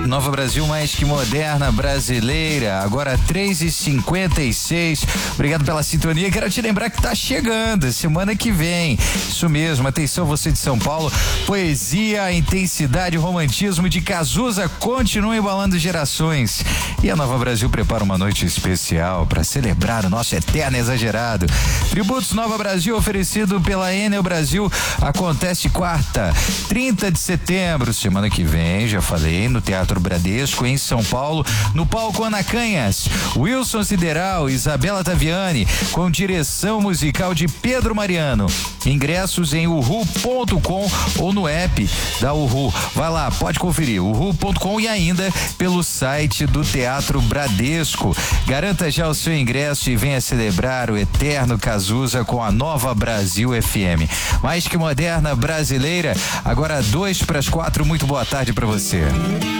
Nova Brasil mais que moderna, brasileira, agora 3h56. Obrigado pela sintonia. Quero te lembrar que tá chegando semana que vem. Isso mesmo, atenção você de São Paulo. Poesia, intensidade e romantismo de Cazuza continua embalando gerações. E a Nova Brasil prepara uma noite especial para celebrar o nosso eterno exagerado. Tributos Nova Brasil oferecido pela Enel Brasil acontece quarta, 30 de setembro, semana que vem, já falei, no Teatro Bradesco, em São Paulo, no palco Ana Canhas, Wilson Sideral, Isabela Taviani, com direção musical de Pedro Mariano. Ingressos em uhu.com ou no app da Uhu. Vai lá, pode conferir, uhu.com e ainda pelo site do Teatro Bradesco. Garanta já o seu ingresso e venha celebrar o eterno Cazuza com a Nova Brasil FM. Mais que moderna, brasileira, agora 2 para as 4, muito boa tarde para você.